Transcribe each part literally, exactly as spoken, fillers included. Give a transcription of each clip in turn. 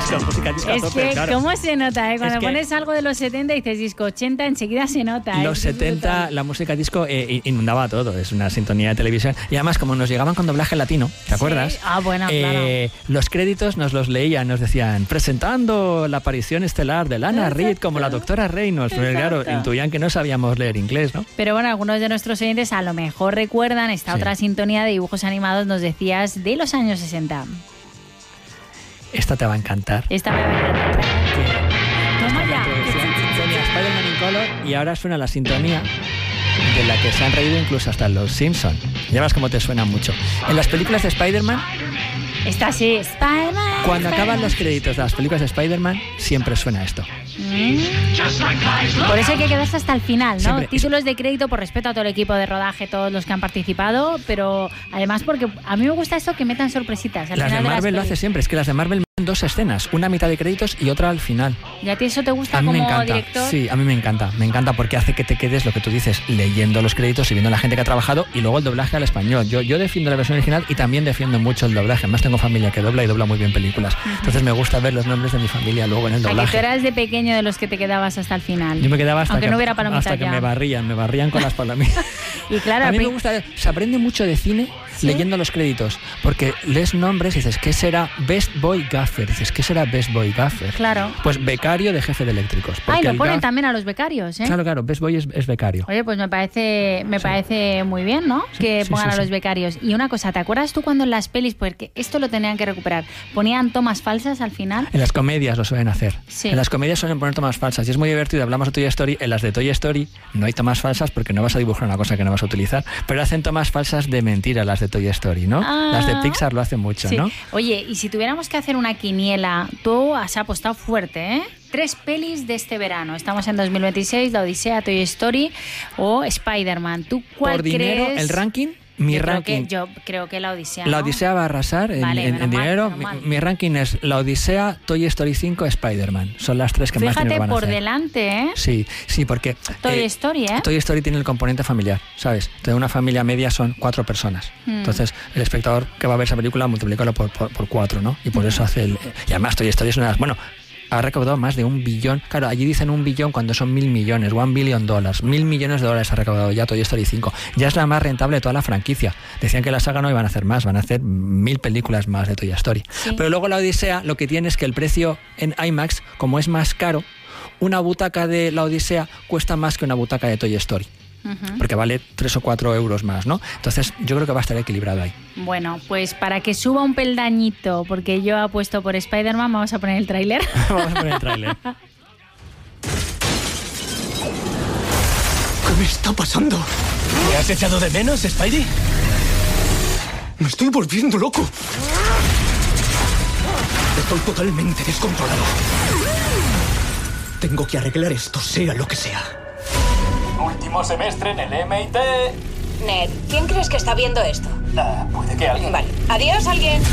disco, música disco a Es tope, que, claro. ¿cómo se nota? Eh? Cuando Es que pones algo de los setenta y dices disco ochenta, enseguida se nota. Los ¿eh? setenta, la música disco eh, inundaba todo, es una sintonía de televisión. Y además, como nos llegaban con doblaje latino, ¿te acuerdas? Sí. Ah, bueno, eh, claro. Los créditos nos los leían, nos decían, presentando la aparición estelar de Lana Exacto. Reed como la doctora Reynolds. Pero claro, intuían que no sabíamos leer inglés, ¿no? Pero bueno, algunos de nuestros oyentes a lo mejor recuerdan esta Sí. otra sintonía de dibujos animados, nos decías, de los años sesenta. Esta te va a encantar. Esta me va a encantar. Toma ya. Tenía Spider-Man in Color y ahora suena la sintonía de la que se han reído incluso hasta los Simpson. Ya ves cómo te suena mucho. En las películas de Spider-Man, Esta sí, Spider-Man. cuando Spider-Man. acaban los créditos de las películas de Spider-Man, siempre suena esto. Mm. Por eso hay que quedarse hasta el final, ¿no? Siempre. Títulos de crédito por respeto a todo el equipo de rodaje, todos los que han participado, pero además porque a mí me gusta esto que metan sorpresitas. Al Las de final Marvel de lo las hace pelis. siempre, es que las de Marvel meten dos escenas, una a mitad de créditos y otra al final. ¿Y a ti eso te gusta A mí como me encanta, director? sí, a mí me encanta, me encanta porque hace que te quedes lo que tú dices, leyendo los créditos y viendo a la gente que ha trabajado y luego el doblaje al español. Yo, yo defiendo la versión original y también defiendo mucho el doblaje, además tengo familia que dobla y dobla muy bien películas, entonces me gusta ver los nombres de mi familia luego en el ¿A que tú doblaje. eras de pequeño de los que te quedabas hasta el final? Yo me quedaba hasta Aunque que, no hubiera palomitas hasta que ya. me barrían, me barrían con las palomitas. Y claro, A mí pe- me gusta, se aprende mucho de cine ¿Sí? leyendo los créditos, porque lees nombres y dices, ¿qué será Best Boy Gaffer? Dices, ¿qué será Best Boy Gaffer? Claro. Pues becario de jefe de eléctricos. Ay, porque lo el ponen gaf- también a los becarios, ¿eh? Claro, claro, Best Boy es, es becario. Oye, pues me parece me Sí. parece muy bien, ¿no? Sí, que sí, pongan sí, a los sí. becarios. Y una cosa, ¿te acuerdas tú cuando en las pelis, porque esto lo tenían que recuperar, ponían tomas falsas al final? En las comedias lo suelen hacer. Sí. En las comedias suelen poner tomas falsas y es muy divertido. Hablamos de Toy Story. En las de Toy Story no hay tomas falsas porque no vas a dibujar una cosa que no vas a utilizar, pero hacen tomas falsas de mentira las de Toy Story, ¿no? Ah. Las de Pixar lo hacen mucho, Sí. ¿no? Oye, y si tuviéramos que hacer una quiniela, tú has apostado fuerte, ¿eh? Tres pelis de este verano. Estamos en dos mil veintiséis, La Odisea, Toy Story o Spider-Man. ¿Tú cuál Por dinero, crees? el ranking, mi yo ranking. Creo que, yo creo que La Odisea, La ¿no? Odisea va a arrasar en, Vale, en- menos en mal, dinero. menos Mi, mal. mi ranking es La Odisea, Toy Story cinco, Spider-Man. Son las tres que más Fíjate dinero van a por hacer. delante, ¿eh? Sí, sí, porque Toy eh, Story, ¿eh? Toy Story tiene el componente familiar, ¿sabes? De una familia media son cuatro personas. Hmm. Entonces, el espectador que va a ver esa película multiplícalo por, por, por cuatro, ¿no? Y por eso hace el... Y además Toy Story es una de las... Bueno, ha recaudado más de un billón. Claro, allí dicen un billón cuando son mil millones, one billion dólares. Mil millones de dólares ha recaudado ya Toy Story cinco. Ya es la más rentable de toda la franquicia. Decían que la saga no iban a hacer más, van a hacer mil películas más de Toy Story. Sí. Pero luego la Odisea lo que tiene es que el precio en IMAX, como es más caro, una butaca de la Odisea cuesta más que una butaca de Toy Story. Ujú. Porque vale tres o cuatro euros más, ¿no? Entonces yo creo que va a estar equilibrado ahí. Bueno, pues para que suba un peldañito, porque yo apuesto por Spider-Man, vamos a poner el tráiler. Vamos a poner el tráiler. ¿Qué me está pasando? ¿Me has echado de menos, Spidey? Me estoy volviendo loco. Estoy totalmente descontrolado. Tengo que arreglar esto, sea lo que sea. Último semestre en el M I T. Ned, ¿quién crees que está viendo esto? Ah, puede que alguien... Vale. Adiós, alguien.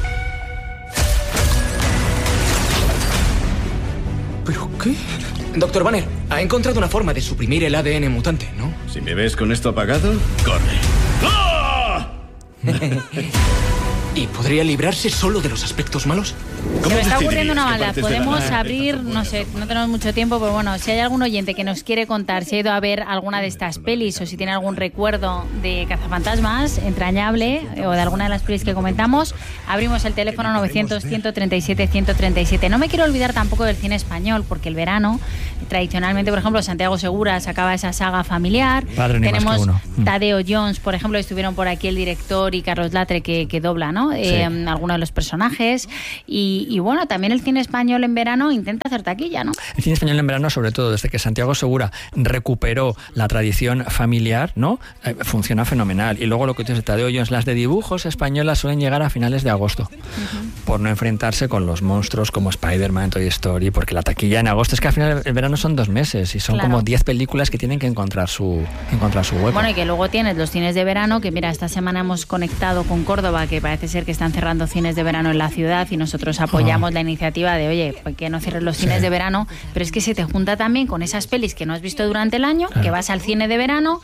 ¿Pero qué? Doctor Banner, ha encontrado una forma de suprimir el A D N mutante, ¿no? Si me ves con esto apagado, corre. ¡Ah! ¿Y podría librarse solo de los aspectos malos? Se me está decidirías ocurriendo una qué mala. partes de la Podemos nave abrir, están no sé, no tenemos mucho tiempo, pero bueno, si hay algún oyente que nos quiere contar si ha ido a ver alguna de estas pelis o si tiene algún recuerdo de Cazafantasmas entrañable o de alguna de las pelis que comentamos, abrimos el teléfono novecientos, ciento treinta y siete, ciento treinta y siete. No me quiero olvidar tampoco del cine español, porque el verano, tradicionalmente, por ejemplo, Santiago Segura sacaba esa saga familiar. Padre ni más Tenemos que uno. Mm. Tadeo Jones, por ejemplo, estuvieron por aquí el director y Carlos Latre que, que dobla, ¿no? Eh, algunos de los personajes. Y, y bueno, también el cine español en verano intenta hacer taquilla, ¿no? El cine español en verano, sobre todo desde que Santiago Segura recuperó la tradición familiar, ¿no? Eh, funciona fenomenal. Y luego lo que tú dices, Tadeo Jones, las de dibujos españolas suelen llegar a finales de agosto, uh-huh. por no enfrentarse con los monstruos como Spider-Man, Toy Story, porque la taquilla en agosto es que al final el verano son dos meses y son Claro. como diez películas que tienen que encontrar su, encontrar su hueco. Bueno, y que luego tienes los cines de verano, que mira, esta semana hemos conectado con Córdoba, que parece ser que están cerrando cines de verano en la ciudad y nosotros apoyamos Oh. la iniciativa de, oye, pues que no cierres los cines Sí. de verano, pero es que se te junta también con esas pelis que no has visto durante el año, Claro. que vas al cine de verano,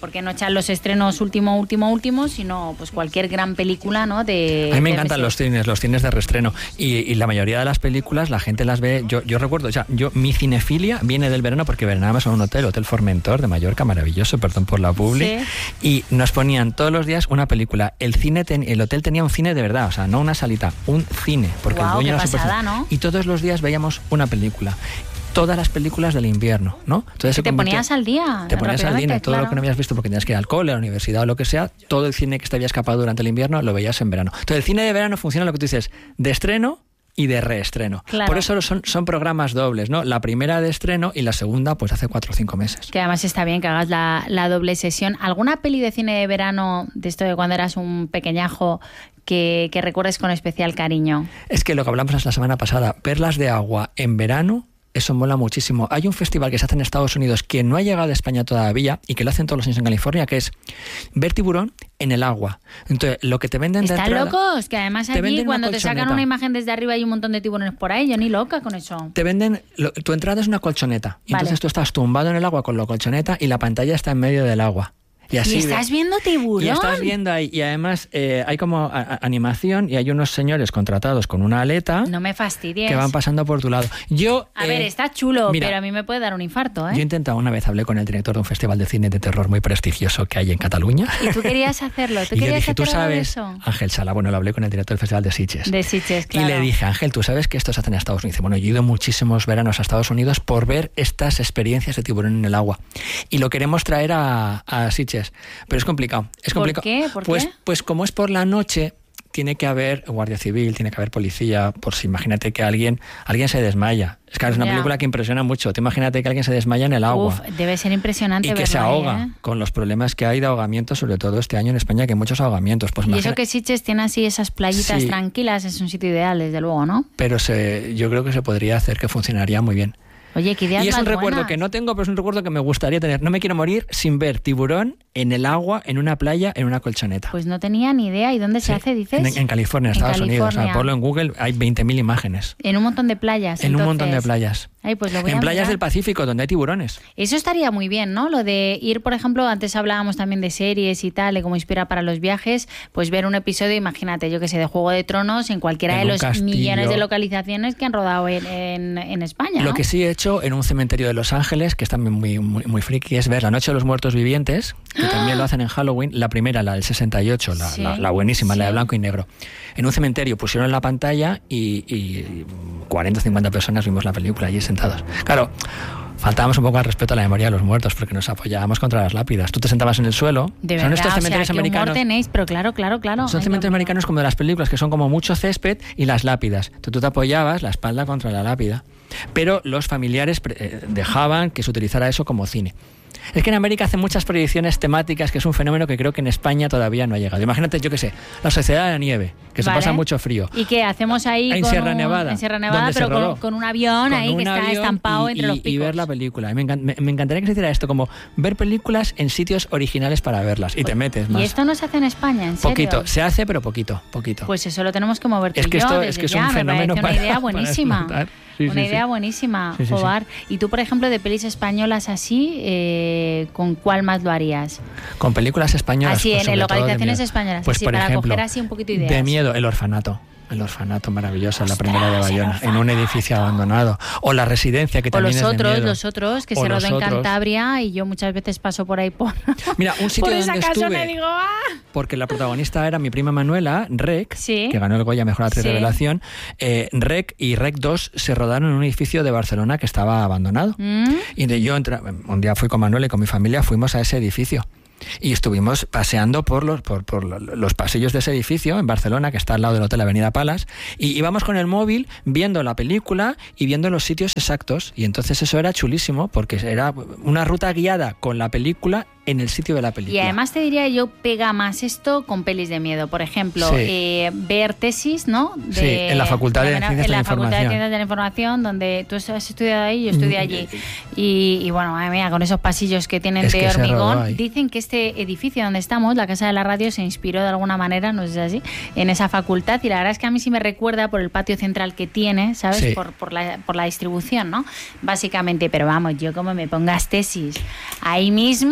¿por qué no echar los estrenos último, último, último, sino pues cualquier gran película, ¿no? De, a mí me de encantan los cines, los cines de reestreno. Y, y la mayoría de las películas la gente las ve. Yo, yo recuerdo, o sea, yo mi cinefilia viene del verano porque verábamos en un hotel, Hotel Formentor de Mallorca, maravilloso, perdón por la publi. Sí. Y nos ponían todos los días una película. El cine, ten, el hotel tenía un cine de verdad, o sea, no una salita, un cine, porque wow, el dueño era pasada, ¿no? Y todos los días veíamos una película. Todas las películas del invierno, ¿no? Entonces te ponías al día. Te ponías al día en todo claro. lo que no habías visto porque tenías que ir al cole, a la universidad o lo que sea. Todo el cine que te había escapado durante el invierno lo veías en verano. Entonces el cine de verano funciona lo que tú dices, de estreno y de reestreno. Claro. Por eso son, son programas dobles, ¿no? La primera de estreno y la segunda pues hace cuatro o cinco meses. Que además está bien que hagas la, la doble sesión. ¿Alguna peli de cine de verano, de esto de cuando eras un pequeñajo, que, que recuerdes con especial cariño? Es que lo que hablamos la semana pasada, perlas de agua en verano, eso mola muchísimo. Hay un festival que se hace en Estados Unidos que no ha llegado a España todavía y que lo hacen todos los años en California, que es ver tiburón en el agua. Entonces, lo que te venden de ¿Están entrada... locos? Que además allí cuando te sacan una imagen desde arriba hay un montón de tiburones por ahí. Yo ni loca con eso. Te venden... Lo, tu entrada es una colchoneta. Y vale. Entonces tú estás tumbado en el agua con la colchoneta y la pantalla está en medio del agua. Y, así ¿Y estás de, viendo tiburón? Y estás viendo ahí. Y además eh, hay como a, a, animación y hay unos señores contratados con una aleta. No me fastidies. Que van pasando por tu lado. Yo, a eh, ver, está chulo, mira, pero a mí me puede dar un infarto, ¿eh? Yo he intentado una vez, hablé con el director de un festival de cine de terror muy prestigioso que hay en Cataluña. ¿Y tú querías hacerlo? ¿Tú y querías yo dije, hacer tú sabes, eso? Ángel Sala, bueno, lo hablé con el director del festival de Sitges. De Sitges, claro. Y le dije, Ángel, ¿tú sabes que esto se hace en Estados Unidos? Y dice, bueno, yo he ido muchísimos veranos a Estados Unidos por ver estas experiencias de tiburón en el agua. Y lo queremos traer a, a Sitges. Pero es complicado. Es complicado. ¿Por qué? ¿Por pues, qué? Pues como es por la noche, tiene que haber guardia civil, tiene que haber policía, por si imagínate que alguien alguien se desmaya. Es que es una ya. película que impresiona mucho. Te imagínate que alguien se desmaya en el agua. Uf, debe ser impresionante. Y que verlo se ahoga, ahí, ¿eh? con los problemas que hay de ahogamientos, sobre todo este año en España, que hay muchos ahogamientos. Pues y imagina... eso que Sitges tiene así esas playitas sí, tranquilas, es un sitio ideal, desde luego, ¿no? Pero se, yo creo que se podría hacer, que funcionaría muy bien. Oye, qué ideas Y es un más recuerdo buenas. que no tengo, pero es un recuerdo que me gustaría tener. No me quiero morir sin ver tiburón en el agua, en una playa, en una colchoneta. Pues no tenía ni idea. ¿Y dónde sí, se hace, dices? En, en California, en Estados California. Unidos. O sea, ponlo en Google, hay veinte mil imágenes. En un montón de playas. En entonces. un montón de playas. Ay, pues lo voy en a playas mirar. del Pacífico, donde hay tiburones. Eso estaría muy bien, ¿no? Lo de ir, por ejemplo, antes hablábamos también de series y tal, de cómo inspira para los viajes, pues ver un episodio, imagínate, yo que sé, de Juego de Tronos en cualquiera en de los castillo. millones de localizaciones que han rodado en, en, en España, Lo ¿no? que sí he hecho en un cementerio de Los Ángeles, que es también muy, muy, muy friki, es ver La Noche de los Muertos Vivientes, que ¡ah! También lo hacen en Halloween, la primera, la del sesenta y ocho, la, sí, la, la buenísima, sí. la de blanco y negro. En un cementerio pusieron la pantalla y, y cuarenta o cincuenta personas vimos la película allí sentados. Claro, faltábamos un poco al respeto a la memoria de los muertos porque nos apoyábamos contra las lápidas. Tú te sentabas en el suelo. De son verdad, estos cementerios o sea, ¿qué humor americanos. tenéis? Pero claro, claro, claro. Son Ay, cementerios no, americanos como de las películas, que son como mucho césped y las lápidas. Tú, tú te apoyabas la espalda contra la lápida. Pero los familiares eh, dejaban que se utilizara eso como cine. Es que en América hacen muchas proyecciones temáticas, que es un fenómeno que creo que en España todavía no ha llegado. Imagínate, yo qué sé, la Sociedad de la Nieve, que vale. se pasa mucho frío. ¿Y qué hacemos ahí? En con Sierra un, Nevada. En Sierra Nevada, pero con, con un avión con ahí un que está estampado y, entre y, los picos. Y ver la película. Me, encant, me, me encantaría que se hiciera esto, como ver películas en sitios originales para verlas. Y pues, te metes más. ¿Y esto no se hace en España, en serio? Poquito. Se hace, pero poquito. poquito. Pues eso lo tenemos que mover tú es que y yo esto, desde es que es ya. un fenómeno me para, una idea buenísima. Para sí, una sí, idea sí. buenísima, sí, sí, Jobar. sí. Y tú, por ejemplo, de pelis españolas así, eh, ¿con cuál más lo harías? Con películas españolas. Así, pues, en localizaciones de españolas, pues, así, por para ejemplo, coger así un poquito de ideas. De miedo, El Orfanato. El Orfanato, maravillosa, la primera de Bayona, el en un edificio abandonado. O La Residencia, que o también los es de otros, miedo. los otros, que o se rodó en otros. Cantabria y yo muchas veces paso por ahí por, Mira, un sitio por esa donde casona estuve, y digo, ¡ah! porque la protagonista era mi prima Manuela, Rec, sí. que ganó el Goya Mejor Actriz sí. Revelación. Eh, Rec y Rec dos se rodaron en un edificio de Barcelona que estaba abandonado. ¿Mm? Y de yo entra, un día fui con Manuela y con mi familia, fuimos a ese edificio. Y estuvimos paseando por los, por, por los pasillos de ese edificio en Barcelona, que está al lado del Hotel Avenida Palas, y íbamos con el móvil viendo la película y viendo los sitios exactos. Y entonces eso era chulísimo, porque era una ruta guiada con la película en el sitio de la película. Y además te diría yo, pega más esto con pelis de miedo. Por ejemplo, sí. eh, ver tesis, ¿no? De, sí, en la Facultad de, de Ciencias en de la, la Facultad Información. de Ciencias de la Información, donde tú has estudiado ahí, yo estudié allí. Y, y bueno, madre mía, con esos pasillos que tienen es de que hormigón, dicen que este edificio donde estamos, la Casa de la Radio, se inspiró de alguna manera, no sé si es así, en esa facultad. Y la verdad es que a mí sí me recuerda por el patio central que tiene, ¿sabes? Sí. Por, por, la, por la distribución, ¿no? Básicamente, pero vamos, yo como me pongas tesis ahí mismo...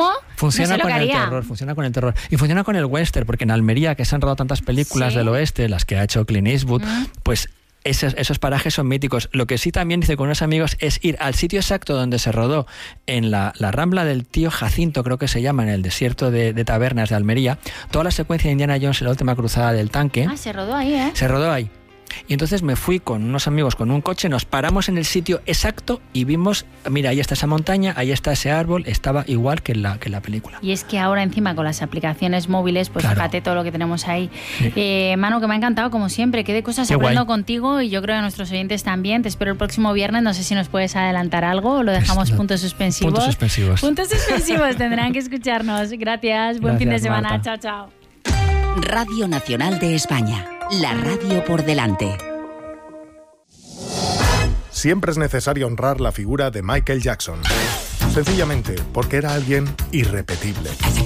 Funciona No sé lo con que el haría. terror, funciona con el terror. Y funciona con el western, porque en Almería, que se han rodado tantas películas Sí. del oeste, las que ha hecho Clint Eastwood, Mm. pues esos, esos parajes son míticos. Lo que sí también hice con unos amigos es ir al sitio exacto donde se rodó, en la, la Rambla del Tío Jacinto, creo que se llama, en el desierto de, de Tabernas de Almería. Toda la secuencia de Indiana Jones en la última cruzada del tanque Ah, se rodó ahí, ¿eh? se rodó ahí. Y entonces me fui con unos amigos con un coche, nos paramos en el sitio exacto y vimos, mira, ahí está esa montaña, ahí está ese árbol, estaba igual que en la, que en la película. Y es que ahora encima con las aplicaciones móviles, pues Claro. fíjate todo lo que tenemos ahí. Sí. Eh, Manu, que me ha encantado como siempre, qué de cosas Qué aprendo guay. contigo y yo creo que nuestros oyentes también. Te espero el próximo viernes, no sé si nos puedes adelantar algo o lo dejamos Pues, no. puntos suspensivos. Puntos suspensivos. Puntos suspensivos, tendrán que escucharnos. Gracias, buen Gracias, fin de semana, Marta. chao, chao. Radio Nacional de España, la radio por delante. Siempre es necesario honrar la figura de Michael Jackson. Sencillamente porque era alguien irrepetible.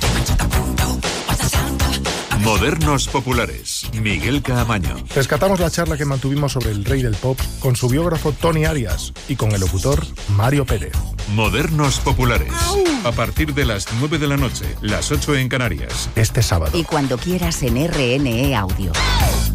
Modernos populares. Miguel Caamaño. Rescatamos la charla que mantuvimos sobre el rey del pop con su biógrafo Tony Arias y con el locutor Mario Pérez. Modernos populares. A partir de las nueve de la noche, las ocho en Canarias. Este sábado. Y cuando quieras en R N E Audio.